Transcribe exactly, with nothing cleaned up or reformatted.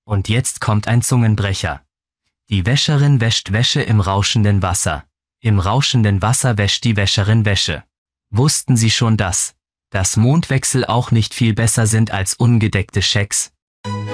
Und jetzt kommt ein Zungenbrecher. Die Wäscherin wäscht Wäsche im rauschenden Wasser. Im rauschenden Wasser wäscht die Wäscherin Wäsche. Wussten Sie schon, dass, dass Mondwechsel auch nicht viel besser sind als ungedeckte Schecks?